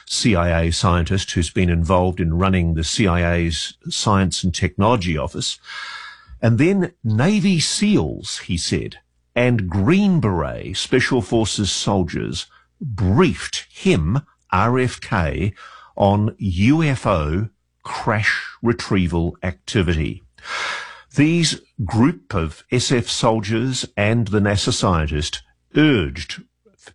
CIA scientist who's been involved in running the CIA's Science and Technology Office. And then Navy SEALs, he said, and Green Beret Special Forces soldiers briefed him, RFK, on UFO crash retrieval activity. These group of SF soldiers and the NASA scientist urged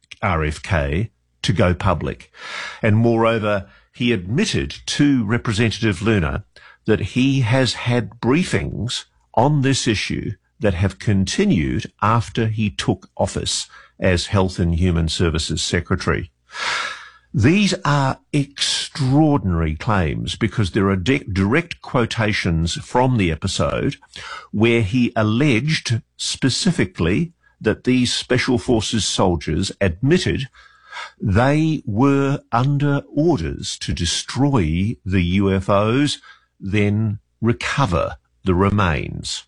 RFK to go public. And moreover, he admitted to Representative Luna that he has had briefings on this issue that have continued after he took office as Health and Human Services Secretary. These are extraordinary claims because there are direct quotations from the episode where he alleged specifically that these Special Forces soldiers admitted they were under orders to destroy the UFOs, then recover the remains.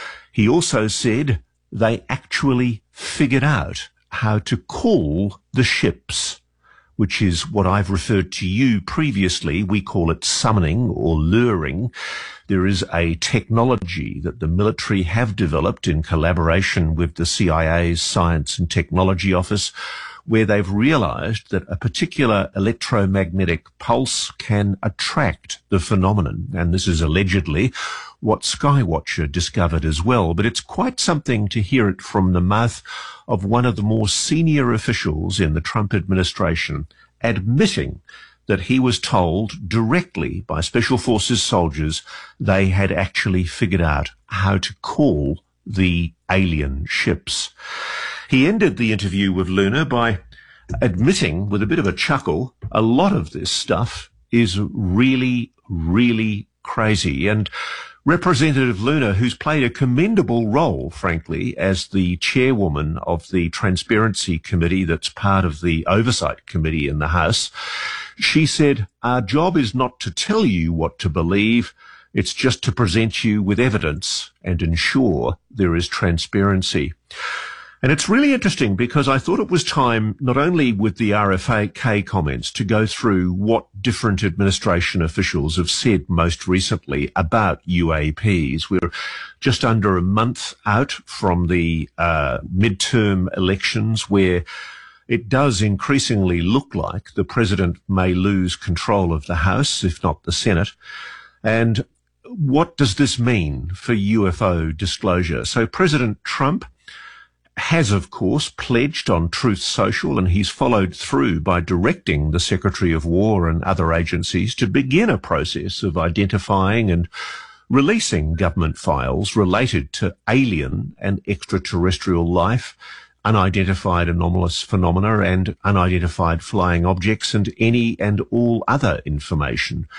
He also said they actually figured out how to call the ships, which is what I've referred to you previously. We call it summoning or luring. There is a technology that the military have developed in collaboration with the CIA's Science and Technology Office, where they've realized that a particular electromagnetic pulse can attract the phenomenon. And this is allegedly what Skywatcher discovered as well. But it's quite something to hear it from the mouth of one of the more senior officials in the Trump administration, admitting that he was told directly by Special Forces soldiers they had actually figured out how to call the alien ships. He ended the interview with Luna by admitting, with a bit of a chuckle, a lot of this stuff is really, really crazy. And Representative Luna, who's played a commendable role, frankly, as the chairwoman of the Transparency Committee that's part of the Oversight Committee in the House, she said, "Our job is not to tell you what to believe, it's just to present you with evidence and ensure there is transparency." And it's really interesting because I thought it was time, not only with the RFK comments, to go through what different administration officials have said most recently about UAPs. We're just under a month out from the midterm elections, where it does increasingly look like the president may lose control of the House, if not the Senate. And what does this mean for UFO disclosure? So President Trump has, of course, pledged on Truth Social, and he's followed through by directing the Secretary of War and other agencies to begin a process of identifying and releasing government files related to alien and extraterrestrial life, unidentified anomalous phenomena and unidentified flying objects, and any and all other information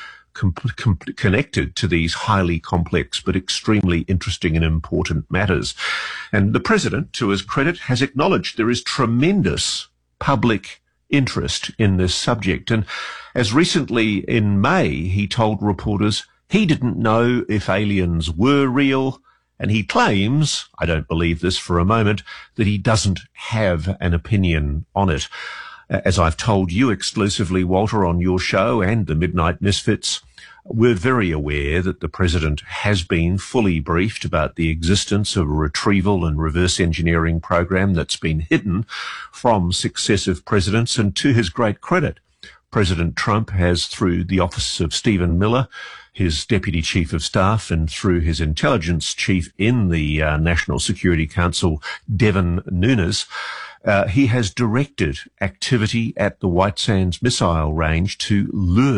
connected to these highly complex but extremely interesting and important matters. And the president, to his credit, has acknowledged there is tremendous public interest in this subject. And as recently in May, he told reporters he didn't know if aliens were real, and he claims, I don't believe this for a moment, that he doesn't have an opinion on it. As I've told you exclusively, Walter, on your show and the Midnight Misfits, we're very aware that the president has been fully briefed about the existence of a retrieval and reverse engineering program that's been hidden from successive presidents. And to his great credit, President Trump has, through the office of Stephen Miller, his deputy chief of staff, and through his intelligence chief in the National Security Council, Devin Nunes, he has directed activity at the White Sands missile range to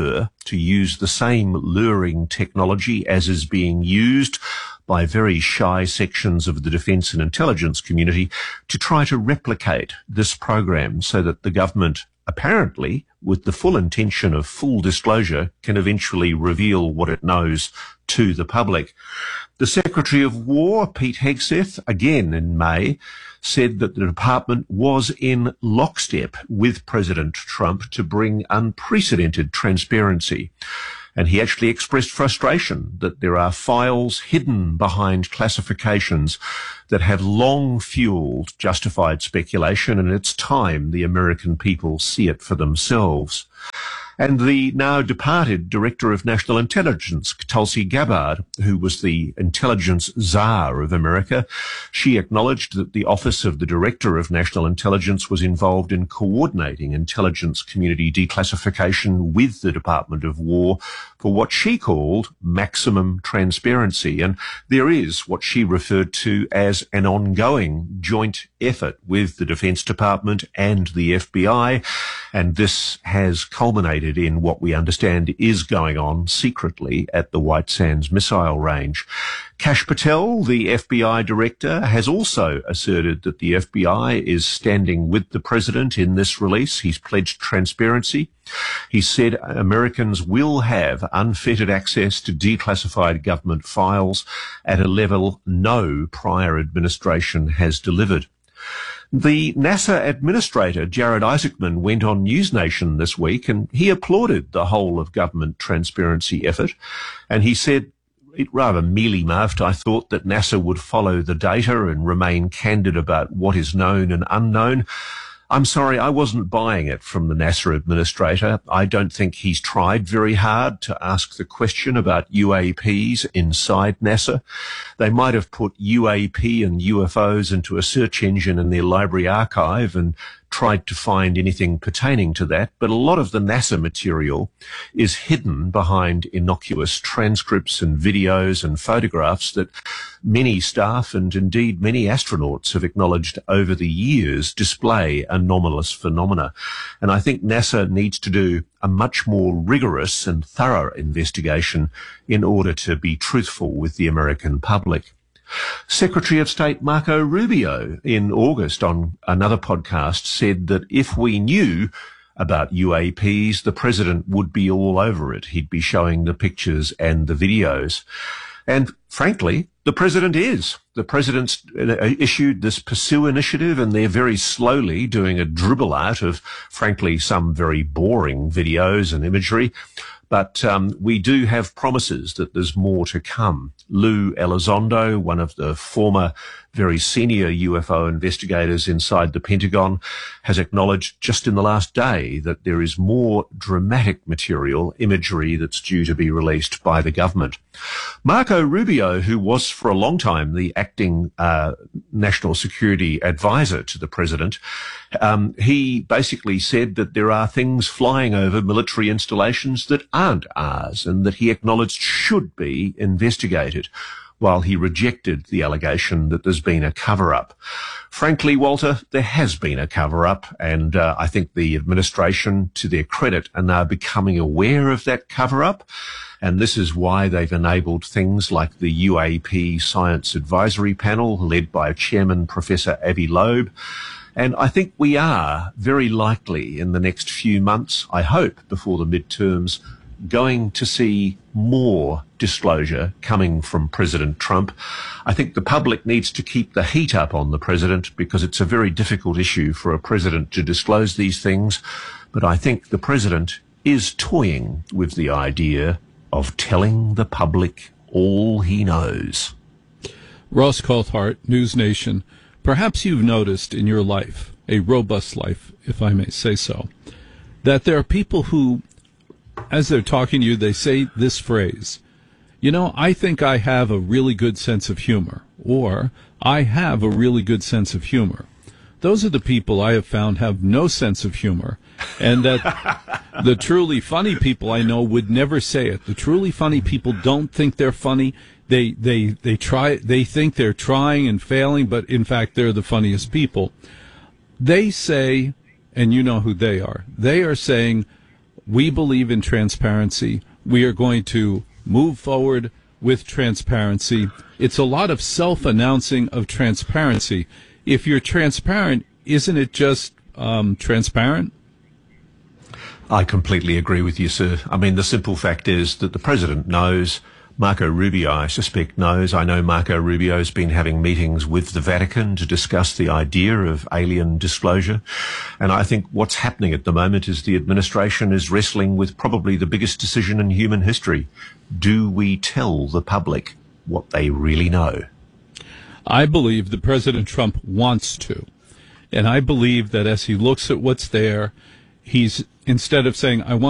use the same luring technology as is being used by very shy sections of the defence and intelligence community to try to replicate this program so that the government, apparently with the full intention of full disclosure, can eventually reveal what it knows to the public. The Secretary of War, Pete Hegseth, again in May, said that the department was in lockstep with President Trump to bring unprecedented transparency. And he actually expressed frustration that there are files hidden behind classifications that have long fueled justified speculation, and it's time the American people see it for themselves. And the now departed Director of National Intelligence, Tulsi Gabbard, who was the intelligence czar of America, she acknowledged that the Office of the Director of National Intelligence was involved in coordinating intelligence community declassification with the Department of War for what she called maximum transparency. And there is what she referred to as an ongoing joint effort with the Defense Department and the FBI, and this has culminated in what we understand is going on secretly at the White Sands missile range. Kash Patel, the FBI director, has also asserted that the FBI is standing with the president in this release. He's pledged transparency. He said Americans will have unfettered access to declassified government files at a level no prior administration has delivered. The NASA administrator, Jared Isaacman, went on News Nation this week and he applauded the whole of government transparency effort. And he said, it rather mealy-mouthed, I thought, that NASA would follow the data and remain candid about what is known and unknown. I'm sorry, I wasn't buying it from the NASA administrator. I don't think he's tried very hard to ask the question about UAPs inside NASA. They might have put UAP and UFOs into a search engine in their library archive and tried to find anything pertaining to that, but a lot of the NASA material is hidden behind innocuous transcripts and videos and photographs that many staff and indeed many astronauts have acknowledged over the years display anomalous phenomena. And I think NASA needs to do a much more rigorous and thorough investigation in order to be truthful with the American public. Secretary of State Marco Rubio in August on another podcast said that if we knew about UAPs, the president would be all over it. He'd be showing the pictures and the videos. And frankly, the president is. The president's issued this Pursue initiative, and they're very slowly doing a dribble out of, frankly, some very boring videos and imagery. But we do have promises that there's more to come. Lou Elizondo, one of the former very senior UFO investigators inside the Pentagon, has acknowledged just in the last day that there is more dramatic material, imagery that's due to be released by the government. Marco Rubio, who was for a long time the acting national security advisor to the president, he basically said that there are things flying over military installations that aren't ours and that he acknowledged should be investigated, while he rejected the allegation that there's been a cover-up. Frankly, Walter, there has been a cover-up, and I think the administration, to their credit, are now becoming aware of that cover-up, and this is why they've enabled things like the UAP Science Advisory Panel, led by Chairman Professor Avi Loeb. And I think we are very likely in the next few months, I hope, before the midterms, going to see more disclosure coming from President Trump. I think the public needs to keep the heat up on the president because it's a very difficult issue for a president to disclose these things. But I think the president is toying with the idea of telling the public all he knows. Ross Coulthart, News Nation. Perhaps you've noticed in your life, a robust life, if I may say so, that there are people who, as they're talking to you, they say this phrase, you know, I think I have a really good sense of humor, or I have a really good sense of humor. Those are the people I have found have no sense of humor, and that the truly funny people I know would never say it. The truly funny people don't think they're funny. They think they're trying and failing, but in fact they're the funniest people. They say, and you know who they are saying, we believe in transparency. We are going to move forward with transparency. It's a lot of self-announcing of transparency. If you're transparent, isn't it just transparent? I completely agree with you, sir. I mean, the simple fact is that the president knows. Marco Rubio, I suspect, knows. I know Marco Rubio's been having meetings with the Vatican to discuss the idea of alien disclosure. And I think what's happening at the moment is the administration is wrestling with probably the biggest decision in human history. Do we tell the public what they really know? I believe that President Trump wants to. And I believe that as he looks at what's there, he's, instead of saying, I want